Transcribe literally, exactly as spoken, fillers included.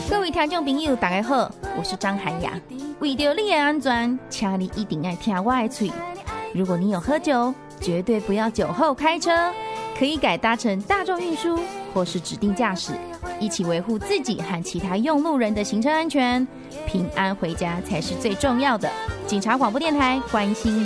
各位听众朋友大家好，我是张涵雅。为着你的安全，请你一定要听我的嘴。如果你有喝酒，绝对不要酒后开车，可以改搭乘大众运输或是指定驾驶，一起维护自己和其他用路人的行车安全，平安回家才是最重要的。警察广播电台关心